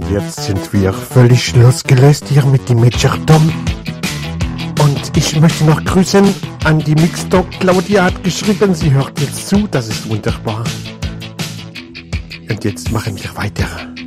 jetzt sind wir völlig losgelöst hier mit dem Major-Tom. Und ich möchte noch grüßen an die Mixdog. Claudia hat geschrieben, sie hört jetzt zu, das ist wunderbar. Und jetzt machen wir weiter.